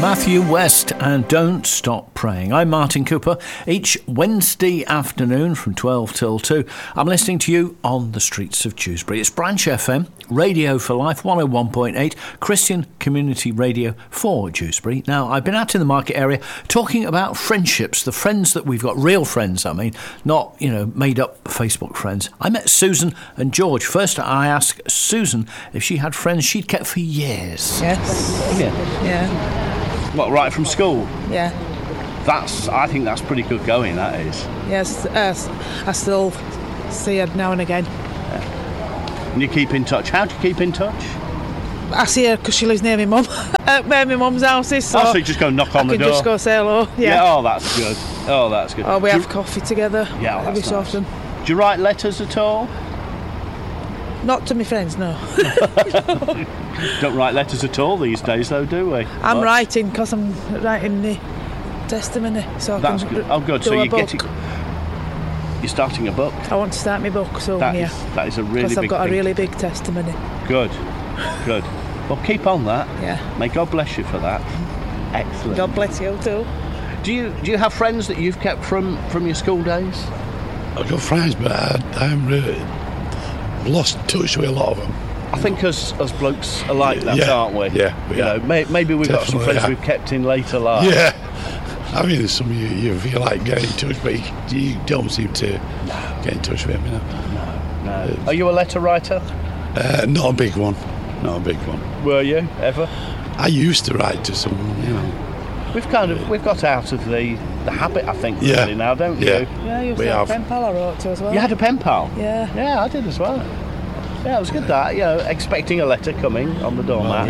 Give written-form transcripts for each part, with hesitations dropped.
Matthew West and Don't Stop Praying. I'm Martin Cooper. Each Wednesday afternoon from 12 till 2, I'm listening to you on the streets of Dewsbury. It's Branch FM, Radio for Life, 101.8, Christian Community Radio for Dewsbury. Now, I've been out in the market area talking about friendships, the friends that we've got, real friends, I mean, not, made up Facebook friends. I met Susan and George. First, I asked Susan if she had friends she'd kept for years. Yes. Yeah. What, right from school? Yeah. I think that's pretty good going, that is. Yes, I still see her now and again. Yeah. And you keep in touch. How do you keep in touch? I see her because she lives near my mum. Where my mum's house is. So you just go knock on the door? I can just go say hello. Yeah. That's good. Oh, that's good. Or we have coffee together. Yeah, every so often. Do you write letters at all? Not to my friends, no. Don't write letters at all these days, though, do we? I'm writing because I'm writing the testimony. So that's good. Oh, good. So you're starting a book? I want to start my book, so that is a really big thing. Because I've got a really big testimony. Good. Well, keep on that. Yeah. May God bless you for that. Excellent. God bless you too. Do you have friends that you've kept from your school days? I've got friends, but I'm really lost touch with a lot of them. I think us blokes are like that, aren't we? Yeah. Maybe we've got some friends we've kept in later life. Yeah. I mean, there's some you feel like getting in touch, but you don't seem to get in touch with them, No. Are you a letter writer? Not a big one. Were you, ever? I used to write to someone, We've got out of the habit, I think, really now, don't you? Yeah, you had a pen pal I wrote to as well. You had a pen pal? Yeah. Yeah, I did as well. Yeah, it was good that, expecting a letter coming on the doormat.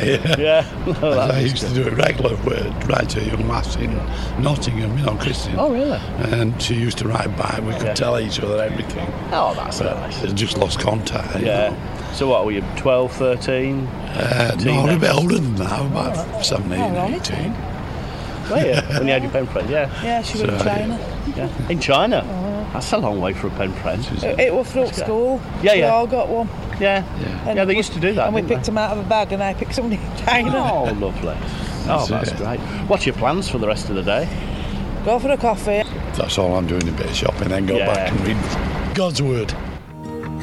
I used to do it regular, write to a young lass in Nottingham, Christian. Oh, really? And she used to write back. We could tell each other everything. Oh, that's nice. It just lost contact. Yeah. So what, were you 12, 13? No, a bit older than that, about 17, 18. Were you? When you had your pen friend, Yeah, she was in China. Yeah. In China? Oh. That's a long way for a pen friend. It was through school. Yeah. We all got one. Yeah, they used to do that. And we picked them out of a bag, and I picked somebody in China. Oh, lovely. That's great. What's your plans for the rest of the day? Go for a coffee. That's all I'm doing, a bit of shopping, then go back and read God's Word.